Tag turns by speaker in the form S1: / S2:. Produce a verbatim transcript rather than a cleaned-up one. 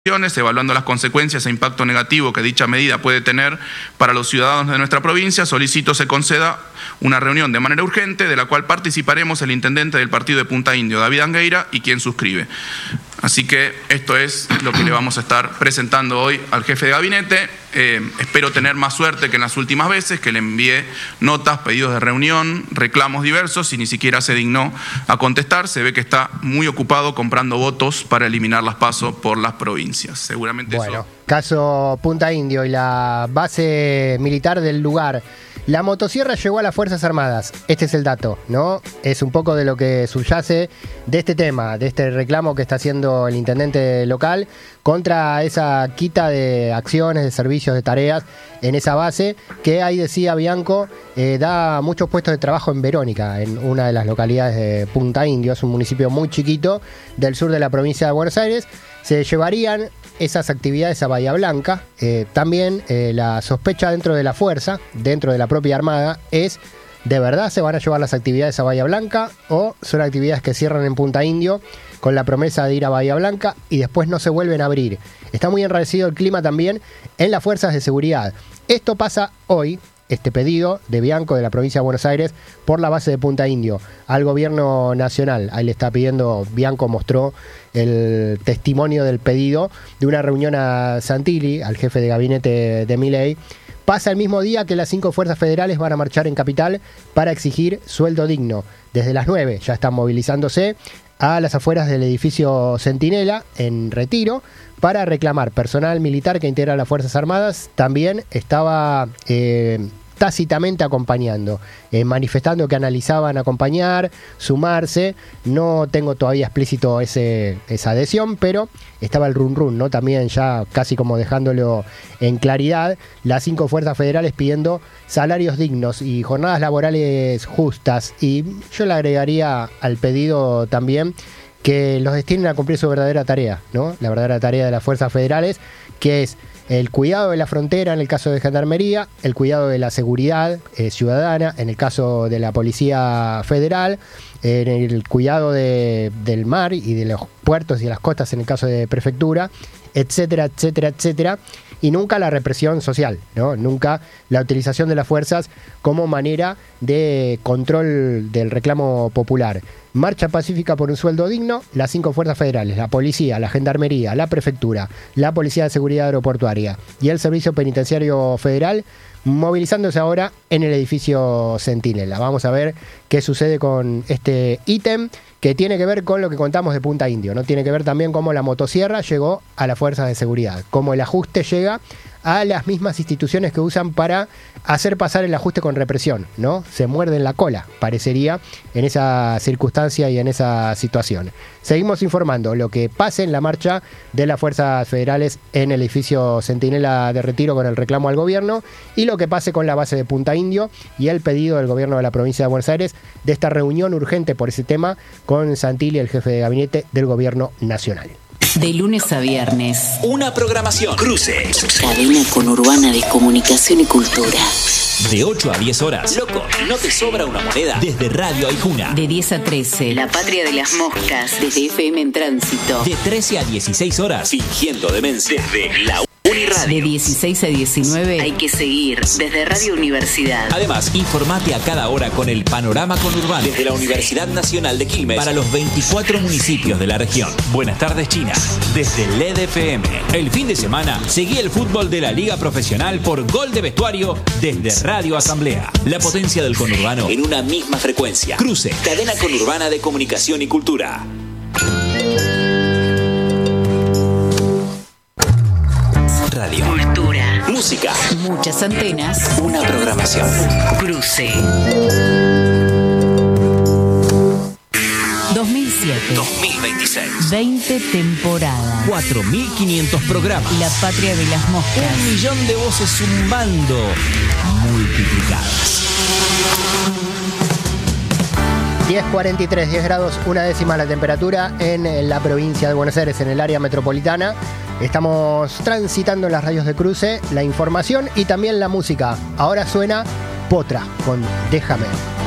S1: evaluando las consecuencias e impacto negativo que dicha medida puede tener para los ciudadanos de nuestra provincia, solicito se conceda una reunión de manera urgente de la cual participaremos el intendente del partido de Punta Indio, David Angueira, y quien suscribe. Así que esto es lo que le vamos a estar presentando hoy al jefe de gabinete. Eh, espero tener más suerte que en las últimas veces, que le envié notas, pedidos de reunión, reclamos diversos y ni siquiera se dignó a contestar. Se ve que está muy ocupado comprando votos para eliminar las PASO por las provincias. Seguramente
S2: bueno,
S1: eso...
S2: Caso Punta Indio y la base militar del lugar. La motosierra llegó a las Fuerzas Armadas. Este es el dato, ¿no? Es un poco de lo que subyace de este tema, de este reclamo que está haciendo el intendente local contra esa quita de acciones, de servicios, de tareas en esa base, que ahí decía Bianco, eh, da muchos puestos de trabajo en Verónica, en una de las localidades de Punta Indio. Es un municipio muy chiquito del sur de la provincia de Buenos Aires. Se llevarían esas actividades a Bahía Blanca. Eh, también eh, la sospecha dentro de la fuerza, dentro de la propia Armada, es: ¿de verdad se van a llevar las actividades a Bahía Blanca o son actividades que cierran en Punta Indio con la promesa de ir a Bahía Blanca y después no se vuelven a abrir? Está muy enrarecido el clima también en las fuerzas de seguridad. Esto pasa hoy, este pedido de Bianco de la provincia de Buenos Aires por la base de Punta Indio al gobierno nacional. Ahí le está pidiendo, Bianco mostró el testimonio del pedido de una reunión a Santilli, al jefe de gabinete de Milei. Pasa el mismo día que las cinco fuerzas federales van a marchar en Capital para exigir sueldo digno. Desde las nueve ya están movilizándose a las afueras del edificio Centinela, en Retiro, para reclamar personal militar que integra las Fuerzas Armadas. También estaba eh, tácitamente acompañando, eh, manifestando que analizaban acompañar, sumarse. No tengo todavía explícito ese, esa adhesión, pero estaba el run run, ¿no? También ya casi como dejándolo en claridad, las cinco fuerzas federales pidiendo salarios dignos y jornadas laborales justas. Y yo le agregaría al pedido también que los destinen a cumplir su verdadera tarea, ¿no? La verdadera tarea de las fuerzas federales, que es el cuidado de la frontera en el caso de Gendarmería, el cuidado de la seguridad eh, ciudadana en el caso de la Policía Federal, en el cuidado de, del mar y de los puertos y de las costas en el caso de Prefectura, etcétera, etcétera, etcétera. Y nunca la represión social, ¿no? Nunca la utilización de las fuerzas como manera de control del reclamo popular. Marcha pacífica por un sueldo digno, las cinco fuerzas federales, la policía, la gendarmería, la prefectura, la policía de seguridad aeroportuaria y el servicio penitenciario federal, movilizándose ahora en el edificio Centinela. Vamos a ver qué sucede con este ítem que tiene que ver con lo que contamos de Punta Indio, ¿no? Tiene que ver también cómo la motosierra llegó a las fuerzas de seguridad, cómo el ajuste llega a las mismas instituciones que usan para hacer pasar el ajuste con represión, ¿no? Se muerden la cola, parecería, en esa circunstancia y en esa situación. Seguimos informando lo que pase en la marcha de las fuerzas federales en el edificio Centinela de Retiro con el reclamo al gobierno, y lo que pase con la base de Punta Indio y el pedido del gobierno de la provincia de Buenos Aires de esta reunión urgente por ese tema con Santilli, el jefe de gabinete del gobierno nacional.
S3: De lunes a viernes.
S4: Una programación. Cruce.
S3: Cadena conurbana de comunicación y cultura.
S4: De ocho a diez horas. Loco, no te sobra una moneda. Desde Radio Aijuna.
S3: De diez a trece. La patria de las moscas. Desde F M en Tránsito.
S4: De trece a dieciséis horas. Fingiendo demencia. Desde la Uniradio.
S3: De dieciséis a diecinueve. Hay que seguir. Desde Radio Universidad.
S4: Además, informate a cada hora con el panorama conurbano. Desde la Universidad Nacional de Quilmes. Para los veinticuatro municipios de la región. Buenas tardes, China. Desde L E D F M. El fin de semana, seguí el fútbol de la Liga Profesional por Gol de Vestuario desde Radio Asamblea. La potencia del conurbano en una misma frecuencia. Cruce. Cadena conurbana de comunicación y cultura. Radio.
S3: Cultura.
S4: Música.
S3: Muchas antenas.
S4: Una programación.
S3: Cruce. dos mil siete.
S4: dos mil veintiséis.
S3: veinte temporadas.
S4: cuatro mil quinientos programas.
S3: La patria de las moscas.
S4: Un millón de voces zumbando multiplicadas.
S2: diez cuarenta y tres, diez grados, una décima la temperatura en la provincia de Buenos Aires, en el área metropolitana. Estamos transitando en las radios de Cruce la información y también la música. Ahora suena Potra con Déjame.